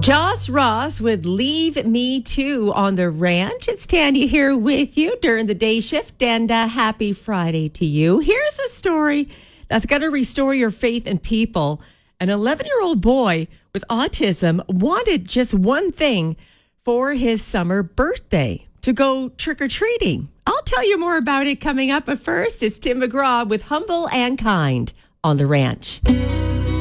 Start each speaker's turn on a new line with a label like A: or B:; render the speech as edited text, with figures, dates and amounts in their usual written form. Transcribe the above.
A: Joss Ross with Leave Me Too on the ranch. It's Tanya here with you during the day shift, and happy Friday to you. Here's a story that's going to restore your faith in people. An 11-year-old boy with autism wanted just one thing for his summer birthday: to go trick-or-treating. I'll tell you more about it coming up, but first, it's Tim McGraw with Humble and Kind on the ranch.